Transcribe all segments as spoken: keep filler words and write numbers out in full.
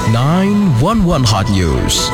nine one one Hot News.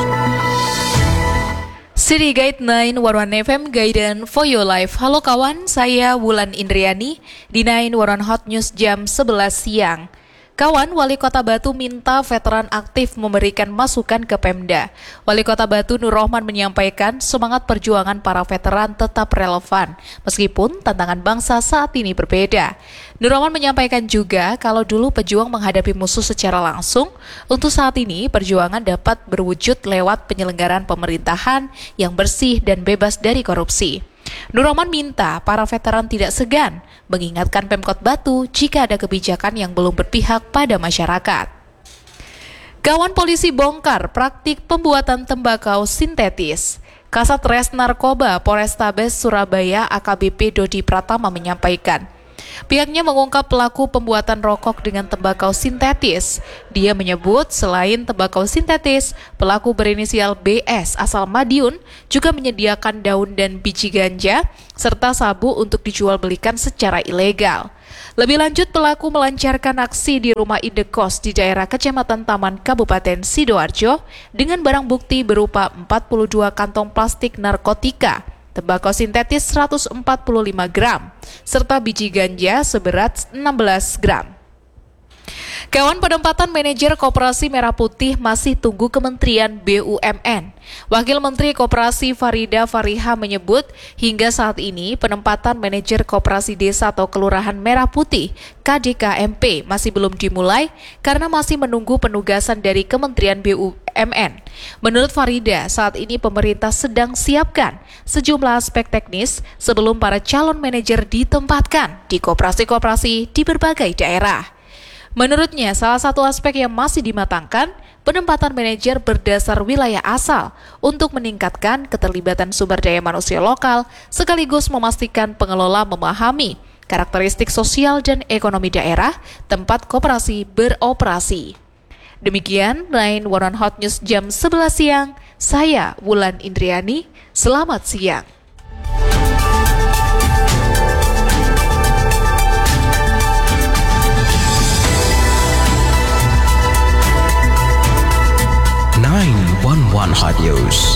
City Guide nine one one F M Guidance for Your Life. Halo kawan, saya Wulan Indriani di nine one one Hot News jam sebelas siang. Kawan, Wali Kota Batu minta veteran aktif memberikan masukan ke Pemda. Wali Kota Batu Nur Rohman menyampaikan semangat perjuangan para veteran tetap relevan, meskipun tantangan bangsa saat ini berbeda. Nur Rohman menyampaikan juga kalau dulu pejuang menghadapi musuh secara langsung, untuk saat ini perjuangan dapat berwujud lewat penyelenggaraan pemerintahan yang bersih dan bebas dari korupsi. Nur Rohman minta para veteran tidak segan mengingatkan Pemkot Batu jika ada kebijakan yang belum berpihak pada masyarakat. Kawan, polisi bongkar praktik pembuatan tembakau sintetis. Kasat Res Narkoba Polrestabes Surabaya A K B P Dodi Pratama menyampaikan, pihaknya mengungkap pelaku pembuatan rokok dengan tembakau sintetis. Dia menyebut selain tembakau sintetis, pelaku berinisial B S asal Madiun juga menyediakan daun dan biji ganja serta sabu untuk dijual belikan secara ilegal. Lebih lanjut, pelaku melancarkan aksi di rumah indekos di daerah Kecamatan Taman Kabupaten Sidoarjo dengan barang bukti berupa empat puluh dua kantong plastik narkotika, tembakau sintetis seratus empat puluh lima gram, serta biji ganja seberat enam belas gram. Kawan, penempatan manajer Koperasi Merah Putih masih tunggu Kementerian B U M N. Wakil Menteri Koperasi Farida Fariha menyebut hingga saat ini penempatan manajer Koperasi Desa atau Kelurahan Merah Putih K D K M P masih belum dimulai karena masih menunggu penugasan dari Kementerian B U M N. Menurut Farida, saat ini pemerintah sedang siapkan sejumlah aspek teknis sebelum para calon manajer ditempatkan di koperasi-koperasi di berbagai daerah. Menurutnya, salah satu aspek yang masih dimatangkan, penempatan manajer berdasar wilayah asal untuk meningkatkan keterlibatan sumber daya manusia lokal, sekaligus memastikan pengelola memahami karakteristik sosial dan ekonomi daerah tempat koperasi beroperasi. Demikian nine one one Hot News jam sebelas siang, saya Wulan Indriani, selamat siang. nine one one Hot News.